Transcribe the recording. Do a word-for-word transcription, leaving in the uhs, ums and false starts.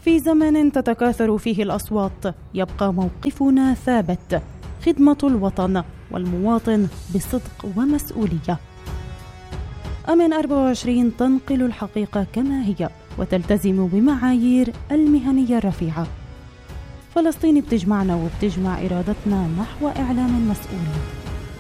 في زمن تتكاثر فيه الأصوات يبقى موقفنا ثابت: خدمة الوطن والمواطن بصدق ومسؤولية. أمن أربعة وعشرين تنقل الحقيقة كما هي وتلتزم بمعايير المهنية الرفيعة. فلسطين بتجمعنا وبتجمع إرادتنا نحو إعلام مسؤول.